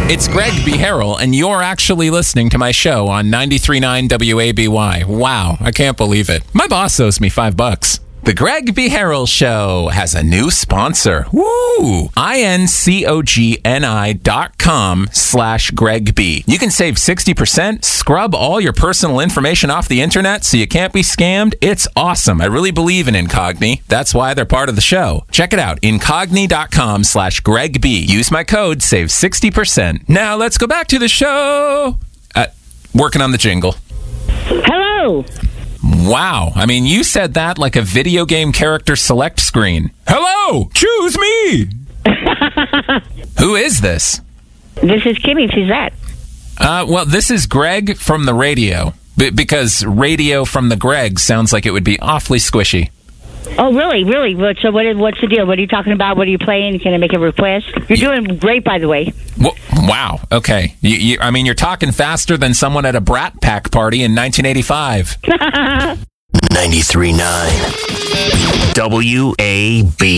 It's Greg B. Harrell, and you're actually listening to my show on 93.9 WABY. Wow, I can't believe it. My boss owes me $5. The Greg B. Harrell Show has a new sponsor. Woo! INCOGNI.com/GregB. You can save 60%, scrub all your personal information off the internet so you can't be scammed. It's awesome. I really believe in Incogni. That's why they're part of the show. Check it out. Incogni.com/GregB. Use my code, save 60%. Now let's go back to the show. Working on the jingle. Hello. Wow. I mean, you said that like a video game character select screen. Hello! Choose me! Who is this? This is Kimmy. Who's that? Well, this is Greg from the radio. Because radio from the Greg sounds like it would be awfully squishy. Oh, really? Really? So what's the deal? What are you talking about? What are you playing? Can I make a request? You're doing great, by the way. Wow. Okay. I mean, you're talking faster than someone at a Brat Pack party in 1985. 93.9 WAB.